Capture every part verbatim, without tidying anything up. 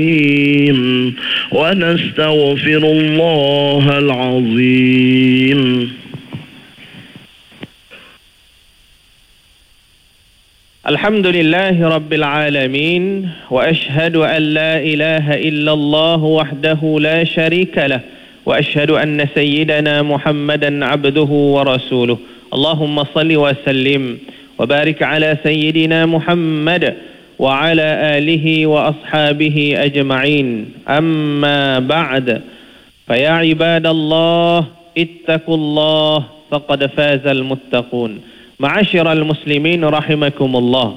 ونستغفر الله العظيم. الحمد لله رب العالمين وأشهد أن لا إله إلا الله وحده لا شريك له وأشهد أن سيدنا محمدا عبده ورسوله اللهم صل وسلم وبارك على سيدنا محمد وعلى آله وأصحابه أجمعين أما بعد فيا عباد الله اتقوا الله فقد فاز المتقون. Ma'asyiral muslimin rahimakumullah.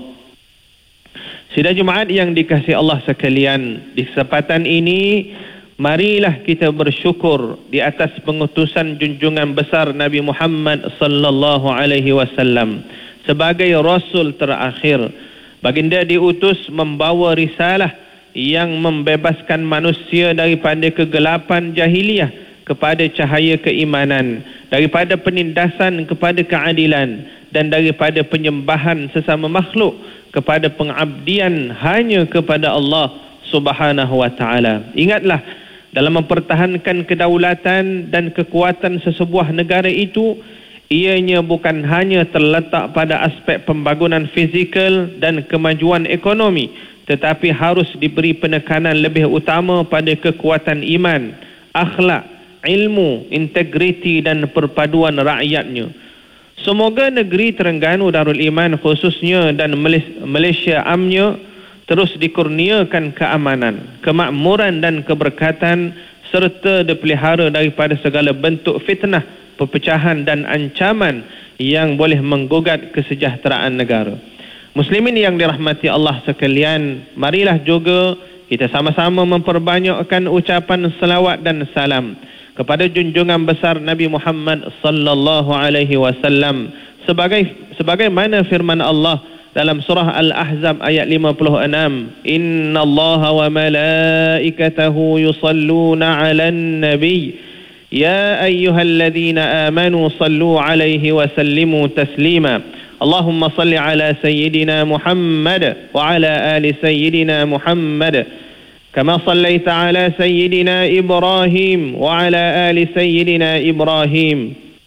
Sidang Jumaat yang dikasihi Allah sekalian, di kesempatan ini marilah kita bersyukur di atas pengutusan junjungan besar Nabi Muhammad sallallahu alaihi wasallam sebagai rasul terakhir. Baginda diutus membawa risalah yang membebaskan manusia daripada kegelapan jahiliyah kepada cahaya keimanan, daripada penindasan kepada keadilan, dan daripada penyembahan sesama makhluk kepada pengabdian hanya kepada Allah Subhanahu wa taala. Ingatlah, dalam mempertahankan kedaulatan dan kekuatan sesebuah negara itu, ianya bukan hanya terletak pada aspek pembangunan fizikal dan kemajuan ekonomi, tetapi harus diberi penekanan lebih utama pada kekuatan iman, akhlak, ilmu, integriti dan perpaduan rakyatnya. Semoga negeri Terengganu Darul Iman khususnya dan Malaysia amnya terus dikurniakan keamanan, kemakmuran dan keberkatan serta dipelihara daripada segala bentuk fitnah, perpecahan dan ancaman yang boleh menggugat kesejahteraan negara. Muslimin yang dirahmati Allah sekalian, marilah juga kita sama-sama memperbanyakkan ucapan selawat dan salam kepada junjungan besar Nabi Muhammad sallallahu alaihi wasallam sebagai sebagaimana firman Allah dalam surah Al-Ahzab ayat lima puluh enam, innallaha wa malaikatahu yusalluna 'alan nabiy ya ayyuhalladzina amanu sallu 'alaihi wa sallimu taslima. Allahumma salli 'ala sayyidina Muhammad wa 'ala ali sayyidina Muhammad كما صليت على سيدنا إبراهيم وعلى آل سيدنا إبراهيم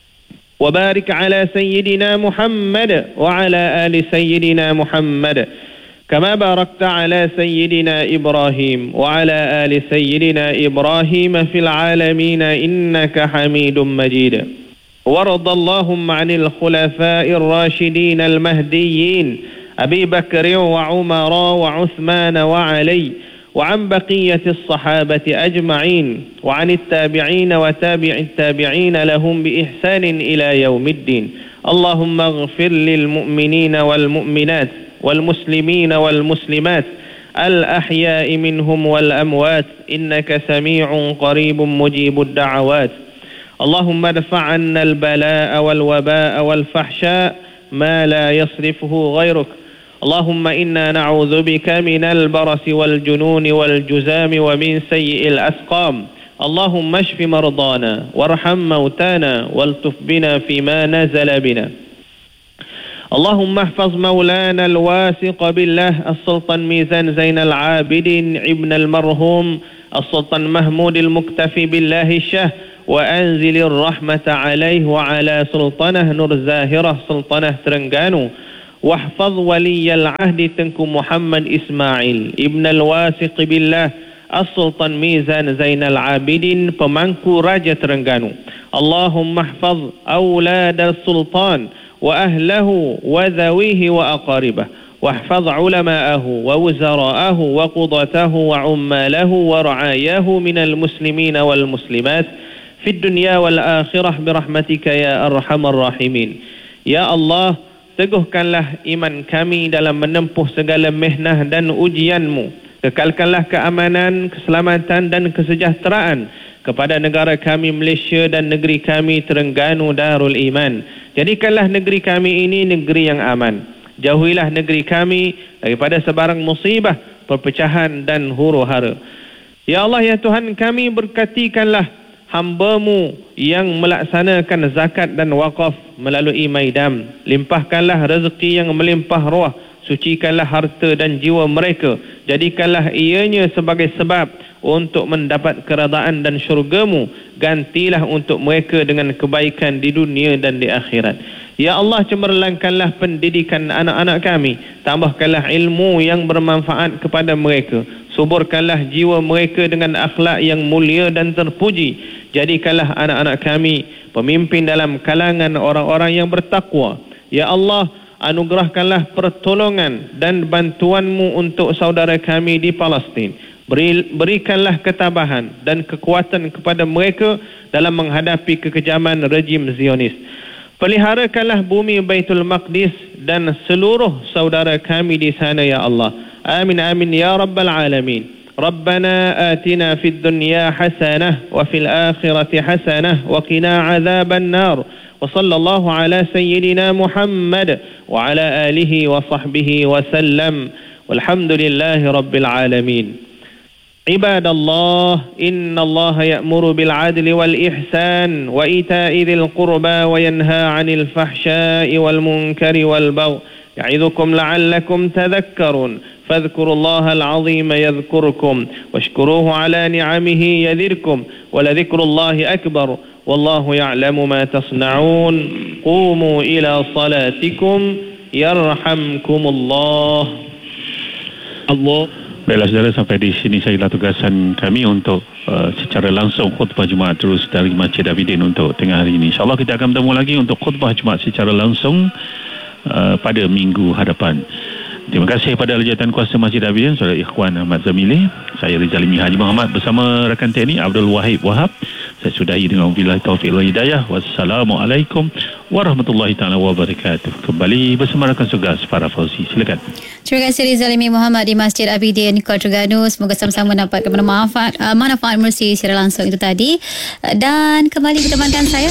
وبارك على سيدنا محمد وعلى آل سيدنا محمد كما باركت على سيدنا إبراهيم وعلى آل سيدنا إبراهيم في العالمين إنك حميد مجيد. وارض اللهم عن الخلفاء الراشدين المهديين أبي بكر وعمر وعثمان وعلي وعن بقية الصحابة أجمعين وعن التابعين وتابع التابعين لهم بإحسان إلى يوم الدين. اللهم اغفر للمؤمنين والمؤمنات والمسلمين والمسلمات الأحياء منهم والأموات إنك سميع قريب مجيب الدعوات. اللهم ادفع عنا البلاء والوباء والفحشاء ما لا يصرفه غيرك. اللهم إنا نعوذ بك من البرص والجنون والجزام ومن سيء الأسقام. اللهم اشف مرضانا وارحم موتانا والطف بنا فيما نزل بنا. اللهم احفظ مولانا الواثق بالله السلطان ميزان زين العابدين ابن المرحوم السلطان محمود المكتفي بالله الشه وأنزل الرحمة عليه وعلى سلطانه نور زاهرة سلطانه ترنغانو. واحفظ ولي العهد تنكو محمد إسماعيل ابن الواثق بالله السلطان ميزان زين العابدين pemangku Raja Terengganu. اللهم احفظ أولاد السلطان وأهله وذويه وأقاربه واحفظ علماءه ووزراءه وقضاته وعماله ورعاياه من المسلمين والمسلمات في الدنيا والآخرة برحمتك يا أرحم الراحمين. Ya Allah, teguhkanlah iman kami dalam menempuh segala mihnah dan ujianmu. Kekalkanlah keamanan, keselamatan dan kesejahteraan kepada negara kami Malaysia dan negeri kami Terengganu Darul Iman. Jadikanlah negeri kami ini negeri yang aman. Jauhilah negeri kami daripada sebarang musibah, perpecahan dan huru-hara. Ya Allah, ya Tuhan kami, berkatikanlah hamba-Mu yang melaksanakan zakat dan wakaf melalui Maidam. Limpahkanlah rezeki yang melimpah ruah sucikanlah harta dan jiwa mereka, jadikanlah ianya sebagai sebab untuk mendapat keredaan dan syurga-Mu. Gantilah untuk mereka dengan kebaikan di dunia dan di akhirat. Ya Allah, cemerlangkanlah pendidikan anak-anak kami, tambahkanlah ilmu yang bermanfaat kepada mereka, suburkanlah jiwa mereka dengan akhlak yang mulia dan terpuji. Jadikanlah anak-anak kami pemimpin dalam kalangan orang-orang yang bertakwa. Ya Allah, anugerahkanlah pertolongan dan bantuan-Mu untuk saudara kami di Palestin. Beri, berikanlah ketabahan dan kekuatan kepada mereka dalam menghadapi kekejaman rejim Zionis. Peliharakanlah bumi Baitul Maqdis dan seluruh saudara kami di sana, ya Allah. Amin amin ya rabbal alamin. Rabbana atina fid dunya hasanah wa fil akhirati hasanah wa qina adzaban nar. Wa sallallahu ala sayyidina Muhammad wa ala alihi wa sahbihi wa sallam. Walhamdulillahi rabbil alamin. عباد الله إن الله يأمر بالعدل والإحسان وإيتاء ذي القربى وينهى عن الفحشاء والمنكر والبغي يعظكم لعلكم تذكرون فاذكروا الله العظيم يذكركم واشكروه على نعمه يذركم ولذكر الله أكبر والله يعلم ما تصنعون قوموا إلى صلاتكم يرحمكم الله. الله. Baiklah saudara, sampai di sini sajalah tugasan kami untuk uh, secara langsung khutbah Jumaat terus dari Masjid Abidin untuk tengah hari ini. InsyaAllah kita akan bertemu lagi untuk khutbah Jumaat secara langsung uh, pada minggu hadapan. Terima kasih kepada Lajatan Kuasa Masjid Abidin, saudara Ikhwan Ahmad Zamili. Saya Rizalimi Haji Muhammad bersama rakan teknik Abdul Wahid Wahab. Saya sudahi dengan wabillahi taufiq wal hidayah. Wassalamualaikum warahmatullahi taala wabarakatuh. Kembali bersama rakan tugas Farah Fauzi. Silakan. Terima kasih Rizalimi Muhammad di Masjid Abidin Kuala Terengganu. Semoga sama-sama dapat manfaat uh, manfaat mersi secara langsung itu tadi. Uh, dan kembali ke temankan saya